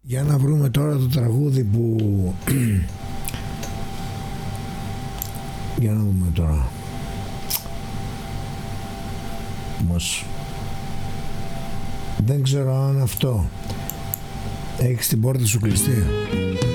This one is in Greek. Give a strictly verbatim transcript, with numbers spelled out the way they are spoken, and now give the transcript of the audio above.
Για να βρούμε τώρα το τραγούδι που... Για να δούμε τώρα. Όμως δεν ξέρω αν αυτό. Έχεις την πόρτα σου κλειστή.